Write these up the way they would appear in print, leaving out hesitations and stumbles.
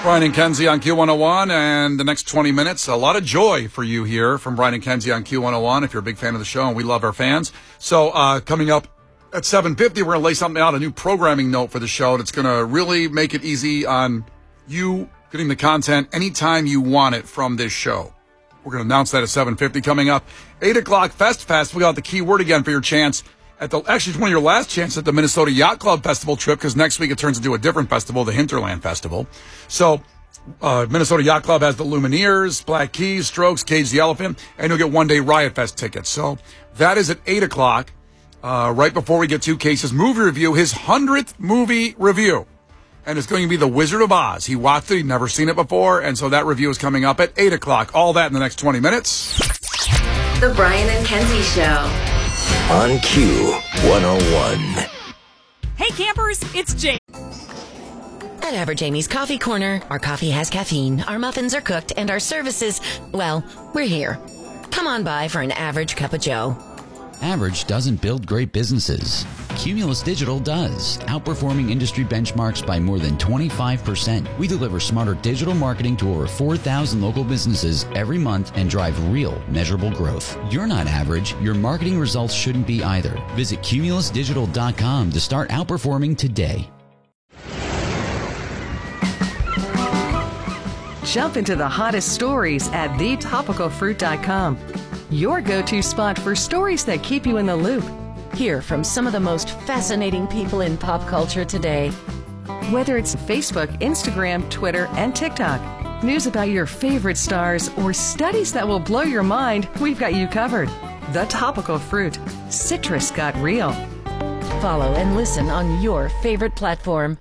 Brian and Kenzie on Q101, and the next 20 minutes, a lot of joy for you here from Brian and Kenzie on Q101 if you're a big fan of the show, and we love our fans. So coming up at 7:50, we're going to lay something out, a new programming note for the show that's going to really make it easy on you getting the content anytime you want it from this show. We're going to announce that at 7:50 coming up. 8 o'clock, Fest. We got the key word again for your chance. Actually, it's one of your last chances at the Minnesota Yacht Club Festival trip, because next week it turns into a different festival, the Hinterland Festival. So Minnesota Yacht Club has the Lumineers, Black Keys, Strokes, Cage the Elephant, and you'll get one-day Riot Fest tickets. So that is at 8 o'clock, right before we get to Case's movie review, his 100th movie review. And it's going to be The Wizard of Oz. He watched it, he'd never seen it before, and so that review is coming up at 8 o'clock. All that in the next 20 minutes. The Brian and Kenzie Show. On Q101. Hey campers, it's Jay. At Average Amy's Coffee Corner, our coffee has caffeine, our muffins are cooked, and our services, well, we're here. Come on by for an average cup of joe. Average doesn't build great businesses. Cumulus Digital does, outperforming industry benchmarks by more than 25%. We deliver smarter digital marketing to over 4,000 local businesses every month and drive real, measurable growth. You're not average. Your marketing results shouldn't be either. Visit cumulusdigital.com to start outperforming today. Jump into the hottest stories at thetopicalfruit.com. Your go-to spot for stories that keep you in the loop. Hear from some of the most fascinating people in pop culture today. Whether it's Facebook, Instagram, Twitter, and TikTok, news about your favorite stars, or studies that will blow your mind, we've got you covered. The Topical Fruit. Citrus got real. Follow and listen on your favorite platform.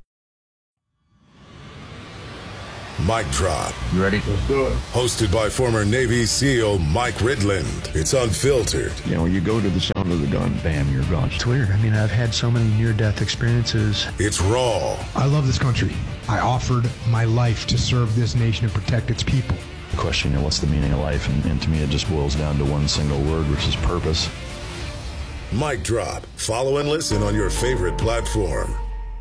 Mic Drop. You ready? Let's do it. Hosted by former Navy SEAL Mike Ridland. It's unfiltered. You know, you go to the sound of the gun, bam, you're gone. It's weird. I mean, I've had so many near-death experiences. It's raw. I love this country. I offered my life to serve this nation and protect its people. The question, you know, what's the meaning of life? And to me, it just boils down to one single word, which is purpose. Mic Drop. Follow and listen on your favorite platform.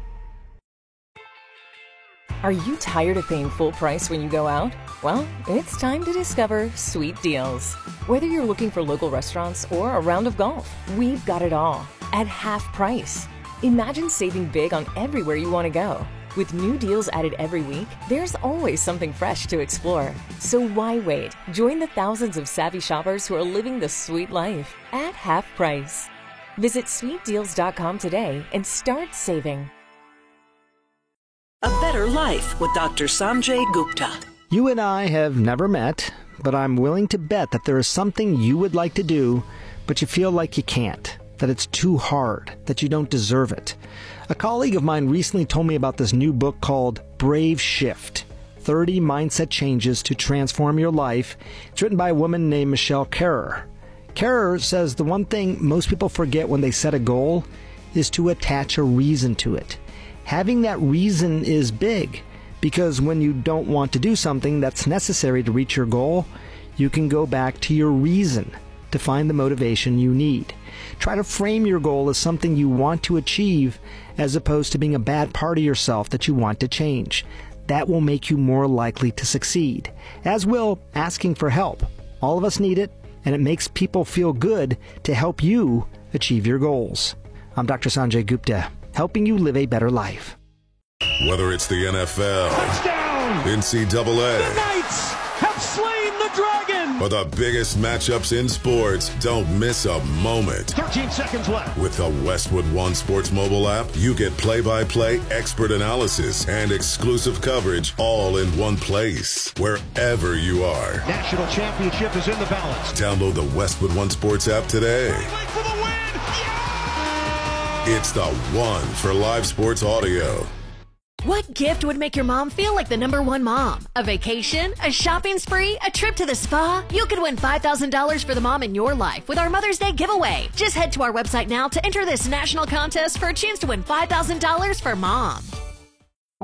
Are you tired of paying full price when you go out? Well, it's time to discover Sweet Deals. Whether you're looking for local restaurants or a round of golf, we've got it all at half price. Imagine saving big on everywhere you want to go. With new deals added every week, there's always something fresh to explore. So why wait? Join the thousands of savvy shoppers who are living the sweet life at half price. Visit sweetdeals.com today and start saving. A Better Life with Dr. Sanjay Gupta. You and I have never met, but I'm willing to bet that there is something you would like to do, but you feel like you can't, that it's too hard, that you don't deserve it. A colleague of mine recently told me about this new book called Brave Shift, 30 Mindset Changes to Transform Your Life. It's written by a woman named Michelle Kerrer. Kerrer says the one thing most people forget when they set a goal is to attach a reason to it. Having that reason is big, because when you don't want to do something that's necessary to reach your goal, you can go back to your reason to find the motivation you need. Try to frame your goal as something you want to achieve, as opposed to being a bad part of yourself that you want to change. That will make you more likely to succeed, as will asking for help. All of us need it, and it makes people feel good to help you achieve your goals. I'm Dr. Sanjay Gupta, helping you live a better life. Whether it's the NFL, touchdown, NCAA, the Knights have slain the dragon, or the biggest matchups in sports, don't miss a moment. 13 seconds left. With the Westwood One Sports mobile app, you get play-by-play expert analysis and exclusive coverage all in one place, wherever you are. National championship is in the balance. Download the Westwood One Sports app today. For the win. It's the one for live sports audio. What gift would make your mom feel like the #1 mom? A vacation? A shopping spree? A trip to the spa? You could win $5,000 for the mom in your life with our Mother's Day giveaway. Just head to our website now to enter this national contest for a chance to win $5,000 for mom.